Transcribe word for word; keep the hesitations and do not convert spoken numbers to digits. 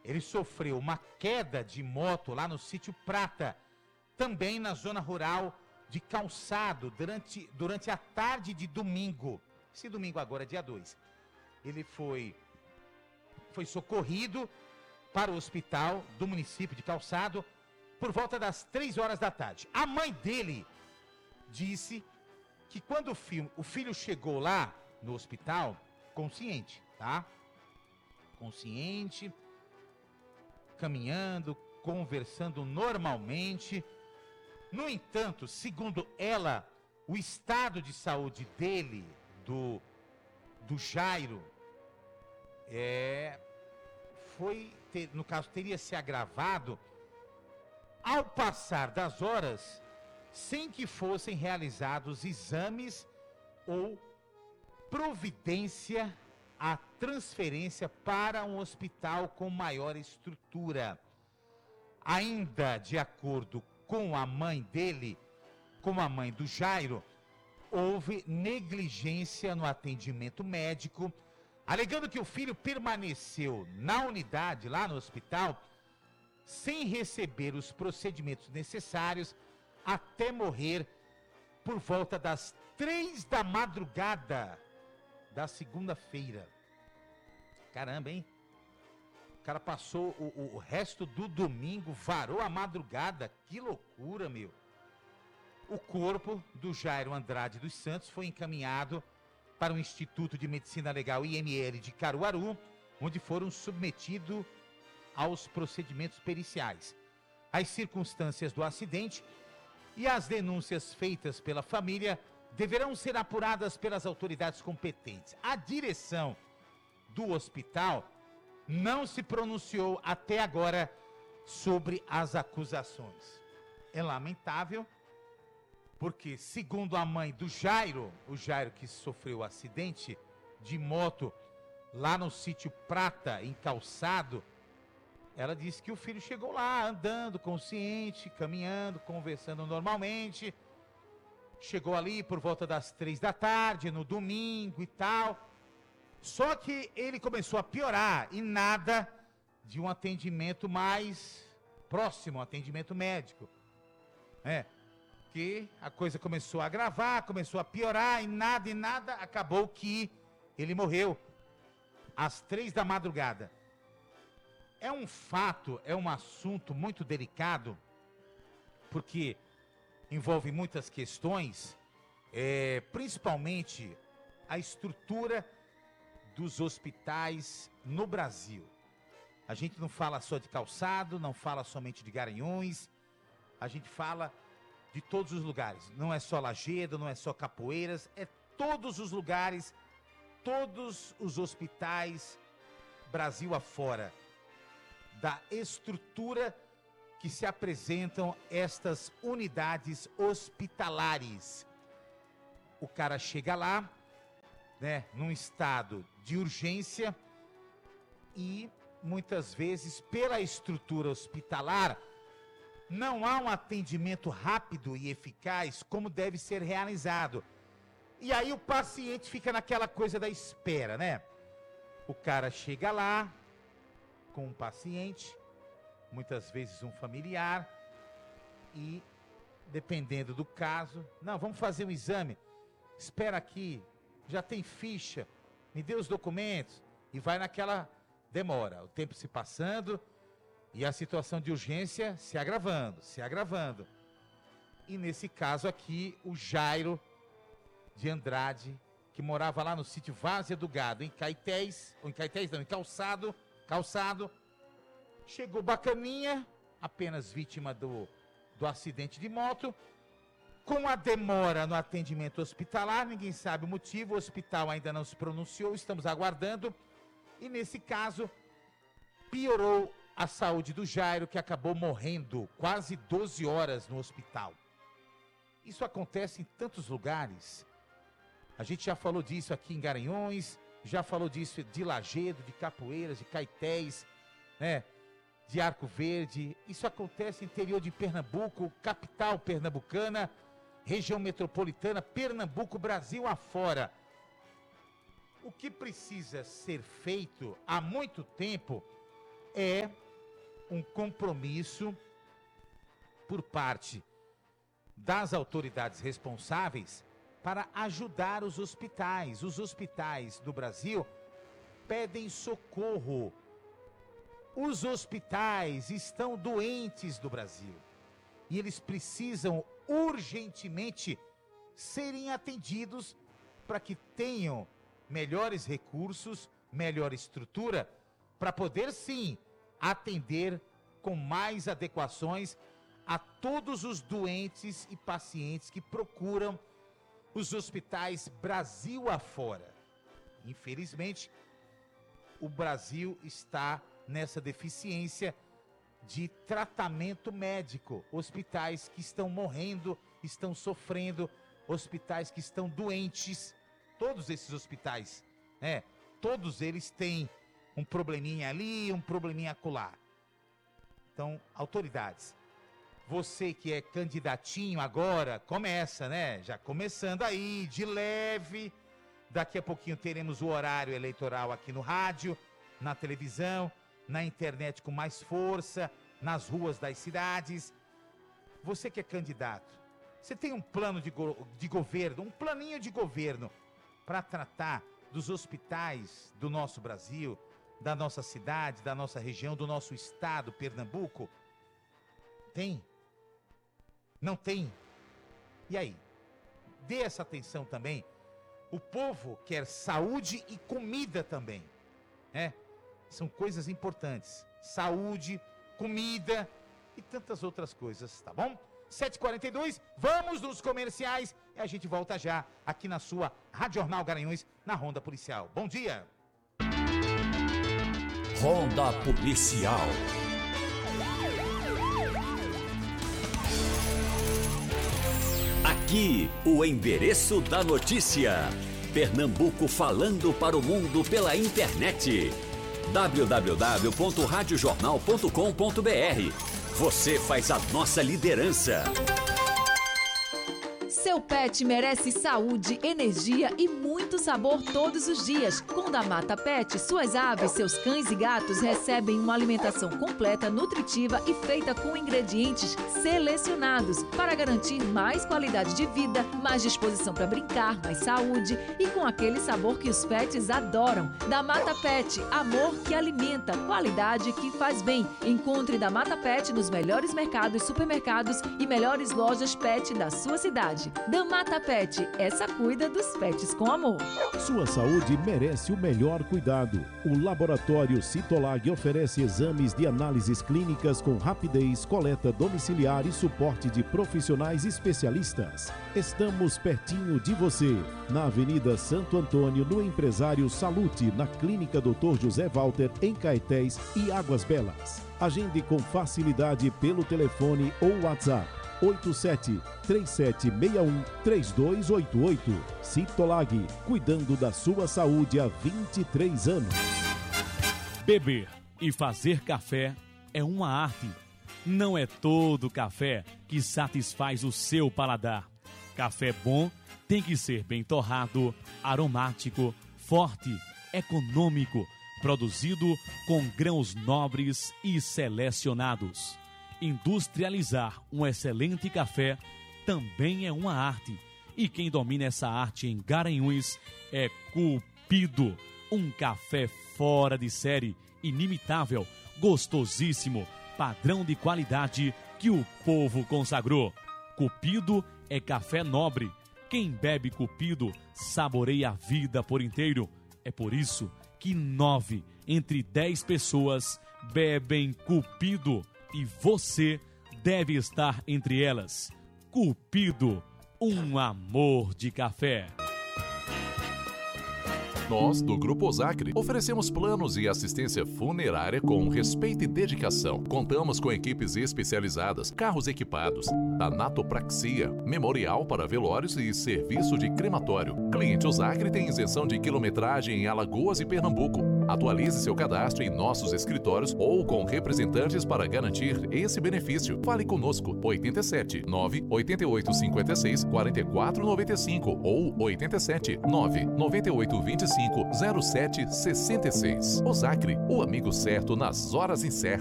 ele sofreu uma queda de moto lá no sítio Prata, também na zona rural de Calçado, durante, durante a tarde de domingo. Esse domingo agora, dia dois. Ele foi, foi socorrido para o hospital do município de Calçado por volta das três horas da tarde. A mãe dele disse que quando o filho, o filho chegou lá no hospital, consciente, tá? Consciente, caminhando, conversando normalmente. No entanto, segundo ela, o estado de saúde dele, do, do Jairo, é, foi, ter, no caso, teria se agravado ao passar das horas, sem que fossem realizados exames ou providência a transferência para um hospital com maior estrutura. Ainda de acordo com a mãe dele, com a mãe do Jairo, houve negligência no atendimento médico, alegando que o filho permaneceu na unidade, lá no hospital, sem receber os procedimentos necessários até morrer por volta das três da madrugada da segunda-feira. Caramba, hein? O cara passou o, o resto do domingo, varou a madrugada. Que loucura, meu. O corpo do Jairo Andrade dos Santos foi encaminhado para o Instituto de Medicina Legal I M L de Caruaru, onde foram submetidos aos procedimentos periciais. As circunstâncias do acidente e as denúncias feitas pela família deverão ser apuradas pelas autoridades competentes. A direção do hospital não se pronunciou até agora sobre as acusações. É lamentável, porque, segundo a mãe do Jairo, o Jairo que sofreu o acidente de moto lá no sítio Prata, em Calçado, ela disse que o filho chegou lá andando, consciente, caminhando, conversando normalmente. Chegou ali por volta das três da tarde, no domingo e tal. Só que ele começou a piorar e nada de um atendimento mais próximo, um atendimento médico. É, que a coisa começou a agravar, começou a piorar e nada e nada, acabou que ele morreu às três da madrugada. É um fato, é um assunto muito delicado, porque envolve muitas questões, é, principalmente a estrutura dos hospitais no Brasil. A gente não fala só de Calçado, não fala somente de Garanhuns, a gente fala de todos os lugares. Não é só Lagedo, não é só Capoeiras, é todos os lugares, todos os hospitais, Brasil afora, da estrutura que se apresentam estas unidades hospitalares. O cara chega lá, né, num estado de urgência e muitas vezes pela estrutura hospitalar não há um atendimento rápido e eficaz como deve ser realizado. E aí o paciente fica naquela coisa da espera, né? O cara chega lá com um paciente, muitas vezes um familiar, e dependendo do caso, não, vamos fazer um exame, espera aqui, já tem ficha, me dê os documentos, e vai naquela demora, o tempo se passando e a situação de urgência se agravando, se agravando. E nesse caso aqui, o Jairo de Andrade, que morava lá no sítio Várzea do Gado, em Caetés, ou em Caetés não, em Calçado, Calçado, chegou bacaninha, apenas vítima do, do acidente de moto, com a demora no atendimento hospitalar, ninguém sabe o motivo, o hospital ainda não se pronunciou, estamos aguardando, e nesse caso, piorou a saúde do Jairo, que acabou morrendo quase doze horas no hospital. Isso acontece em tantos lugares, a gente já falou disso aqui em Garanhuns, já falou disso de Lagedo, de Capoeiras, de Caetés, né, de Arco Verde. Isso acontece no interior de Pernambuco, capital pernambucana, região metropolitana, Pernambuco, Brasil afora. O que precisa ser feito há muito tempo é um compromisso por parte das autoridades responsáveis para ajudar os hospitais. Os hospitais do Brasil pedem socorro. Os hospitais estão doentes do Brasil e eles precisam urgentemente serem atendidos para que tenham melhores recursos, melhor estrutura, para poder sim atender com mais adequações a todos os doentes e pacientes que procuram os hospitais Brasil afora. Infelizmente, o Brasil está nessa deficiência de tratamento médico. Hospitais que estão morrendo, estão sofrendo, hospitais que estão doentes. Todos esses hospitais, né? Todos eles têm um probleminha ali, um probleminha acolá. Então, autoridades, você que é candidatinho agora, começa, né? Já começando aí, de leve. Daqui a pouquinho teremos o horário eleitoral aqui no rádio, na televisão, na internet com mais força, nas ruas das cidades. Você que é candidato, você tem um plano de, go- de governo, um planinho de governo para tratar dos hospitais do nosso Brasil, da nossa cidade, da nossa região, do nosso estado, Pernambuco? Tem? Não tem? E aí? Dê essa atenção também. O povo quer saúde e comida também, né? São coisas importantes. Saúde, comida e tantas outras coisas, tá bom? sete e quarenta e dois, vamos nos comerciais e a gente volta já aqui na sua Rádio Jornal Garanhuns, na Ronda Policial. Bom dia! Ronda Policial. Aqui, o endereço da notícia. Pernambuco falando para o mundo pela internet. w w w ponto rádio jornal ponto com ponto b r. Você faz a nossa liderança. Seu pet merece saúde, energia e muito sabor todos os dias. Com Damata Pet, suas aves, seus cães e gatos recebem uma alimentação completa, nutritiva e feita com ingredientes selecionados para garantir mais qualidade de vida, mais disposição para brincar, mais saúde e com aquele sabor que os pets adoram. Damata Pet, amor que alimenta, qualidade que faz bem. Encontre Damata Pet nos melhores mercados, supermercados e melhores lojas pet da sua cidade. Damata Pet, essa cuida dos pets com amor. Sua saúde merece o melhor cuidado. O Laboratório Citolag oferece exames de análises clínicas com rapidez, coleta domiciliar e suporte de profissionais especialistas. Estamos pertinho de você, na Avenida Santo Antônio, no Empresário Salute, na Clínica doutor José Walter, em Caetés e Águas Belas. Agende com facilidade pelo telefone ou WhatsApp. oito sete três sete seis um três dois oito oito. Citolag, cuidando da sua saúde há vinte e três anos. Beber e fazer café é uma arte. Não é todo café que satisfaz o seu paladar. Café bom tem que ser bem torrado, aromático, forte, econômico, produzido com grãos nobres e selecionados. Industrializar um excelente café também é uma arte. E quem domina essa arte em Garanhuns é Cupido. Um café fora de série, inimitável, gostosíssimo, padrão de qualidade que o povo consagrou. Cupido é café nobre. Quem bebe Cupido saboreia a vida por inteiro. É por isso que nove entre dez pessoas bebem Cupido. E você deve estar entre elas. Cupido, um amor de café. Nós, do Grupo Osacre, oferecemos planos e assistência funerária com respeito e dedicação. Contamos com equipes especializadas, carros equipados, tanatopraxia, memorial para velórios e serviço de crematório. Cliente Osacre tem isenção de quilometragem em Alagoas e Pernambuco. Atualize seu cadastro em nossos escritórios ou com representantes para garantir esse benefício. Fale conosco, oito sete nove oito oito cinco seis quatro quatro nove cinco ou oito sete nove nove oito dois cinco zero sete seis seis. Osacre, o amigo certo nas horas incertas.